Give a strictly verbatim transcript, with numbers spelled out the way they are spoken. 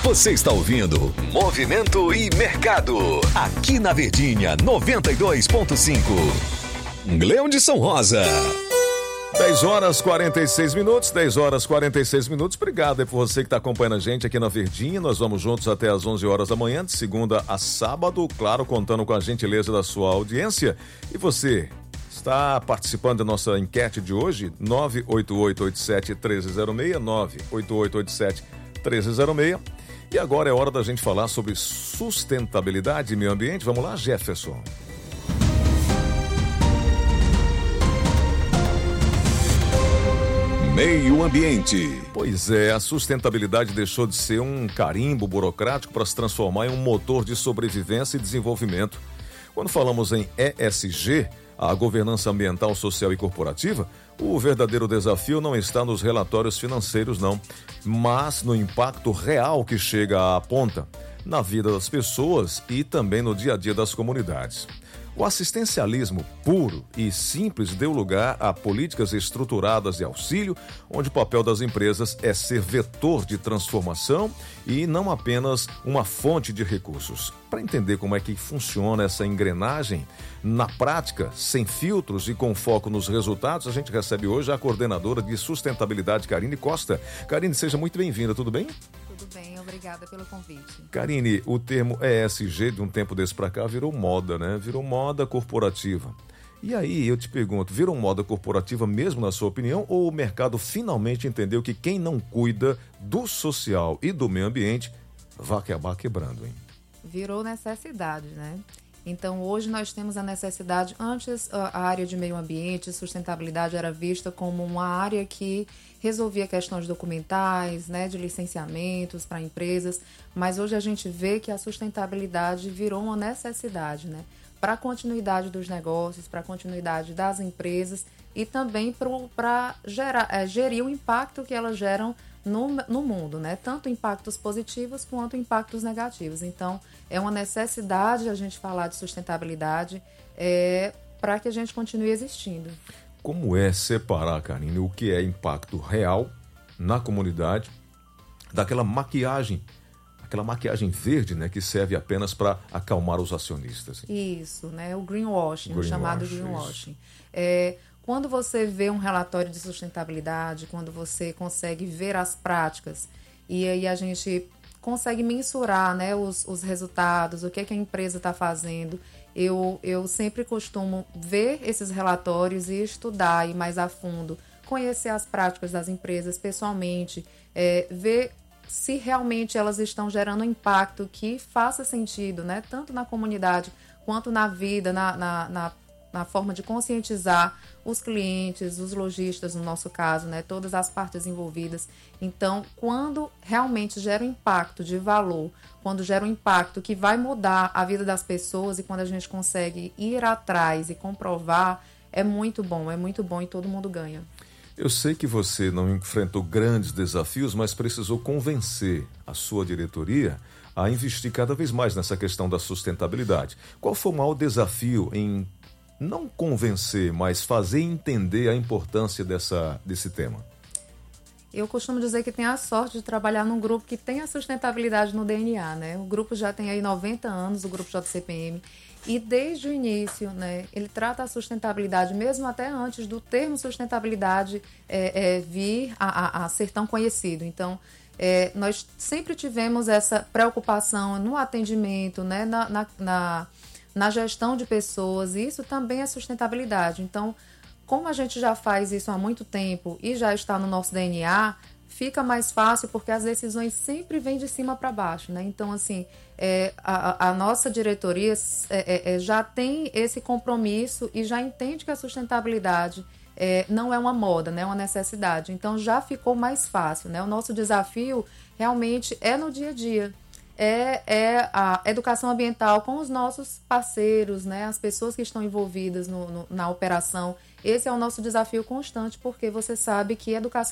Você está ouvindo Movimento e Mercado, aqui na Verdinha noventa e dois ponto cinco. Leão de São Rosa. dez horas e quarenta e seis minutos, dez horas e quarenta e seis minutos. Obrigado aí por você que está acompanhando a gente aqui na Verdinha. Nós vamos juntos até às onze horas da manhã, de segunda a sábado, claro, contando com a gentileza da sua audiência. E você está participando da nossa enquete de hoje? nove oito oito oito sete um três zero seis, nove oito oito oito sete um três zero seis. E agora é hora da gente falar sobre sustentabilidade e meio ambiente. Vamos lá, Jefferson. Meio ambiente. Pois é, a sustentabilidade deixou de ser um carimbo burocrático para se transformar em um motor de sobrevivência e desenvolvimento. Quando falamos em E S G, a governança ambiental, social e corporativa, o verdadeiro desafio não está nos relatórios financeiros, não, mas no impacto real que chega à ponta, na vida das pessoas e também no dia a dia das comunidades. O assistencialismo puro e simples deu lugar a políticas estruturadas de auxílio, onde o papel das empresas é ser vetor de transformação e não apenas uma fonte de recursos. Para entender como é que funciona essa engrenagem, na prática, sem filtros e com foco nos resultados, a gente recebe hoje a coordenadora de sustentabilidade, Karine Costa. Karine, seja muito bem-vinda, tudo bem? Tudo bem, obrigada pelo convite. Karine, o termo E S G de um tempo desse para cá virou moda, né? Virou moda corporativa. E aí eu te pergunto, virou moda corporativa mesmo na sua opinião, ou o mercado finalmente entendeu que quem não cuida do social e do meio ambiente vai acabar quebrando, hein? Virou necessidade, né? Então hoje nós temos a necessidade, antes a área de meio ambiente, sustentabilidade era vista como uma área que resolvia questões documentais, né, de licenciamentos para empresas, mas hoje a gente vê que a sustentabilidade virou uma necessidade, né, para a continuidade dos negócios, para a continuidade das empresas e também para é, gerir o impacto que elas geram no, no mundo, né? Tanto impactos positivos quanto impactos negativos. Então, é uma necessidade a gente falar de sustentabilidade é, para que a gente continue existindo. Como é separar, Karine, o que é impacto real na comunidade daquela maquiagem, aquela maquiagem verde, né, que serve apenas para acalmar os acionistas? Isso, né? O greenwashing, Green o chamado wash, greenwashing. É, quando você vê um relatório de sustentabilidade, quando você consegue ver as práticas e aí a gente consegue mensurar, né, os, os resultados, o que, é que a empresa está fazendo, eu, eu sempre costumo ver esses relatórios e estudar e mais a fundo, conhecer as práticas das empresas pessoalmente, é, ver se realmente elas estão gerando um impacto que faça sentido, né, tanto na comunidade quanto na vida, na, na, na na forma de conscientizar os clientes, os lojistas, no nosso caso, né, todas as partes envolvidas. Então, quando realmente gera um impacto de valor, quando gera um impacto que vai mudar a vida das pessoas e quando a gente consegue ir atrás e comprovar, é muito bom, é muito bom e todo mundo ganha. Eu sei que você não enfrentou grandes desafios, mas precisou convencer a sua diretoria a investir cada vez mais nessa questão da sustentabilidade. Qual foi o maior desafio em não convencer, mas fazer entender a importância dessa, desse tema? Eu costumo dizer que tenho a sorte de trabalhar num grupo que tem a sustentabilidade no D N A, né? O grupo já tem aí noventa anos, o grupo J C P M, e desde o início, né, ele trata a sustentabilidade, mesmo até antes do termo sustentabilidade é, é, vir a, a, a ser tão conhecido. Então, é, nós sempre tivemos essa preocupação no atendimento, né, na, na, na na gestão de pessoas, e isso também é sustentabilidade. Então, como a gente já faz isso há muito tempo e já está no nosso D N A, fica mais fácil porque as decisões sempre vêm de cima para baixo, né? Então, assim, é, a, a nossa diretoria é, é, já tem esse compromisso e já entende que a sustentabilidade é, não é uma moda, né? É uma necessidade. Então, já ficou mais fácil, né? O nosso desafio realmente é no dia a dia. É, é a educação ambiental com os nossos parceiros, né? As pessoas que estão envolvidas no, no, na operação. Esse é o nosso desafio constante, porque você sabe que educação